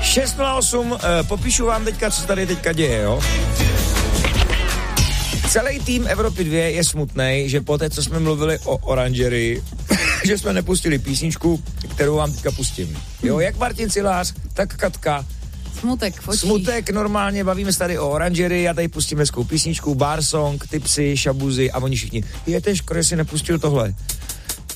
6:08, popíšu vám teďka, co tady teďka děje, jo? Celý tým Evropy 2 je smutnej, že poté, co jsme mluvili o Orangerii, že jsme nepustili písničku, kterou vám teďka pustím. Jo, jak Martin Cilář, tak Katka. Smutek, normálně bavíme se tady o Orangerii, já tady pustím hezkou písničku, Bar Song, Tipsy, Šabuzy a oni všichni. Je to škoda, že si nepustil tohle.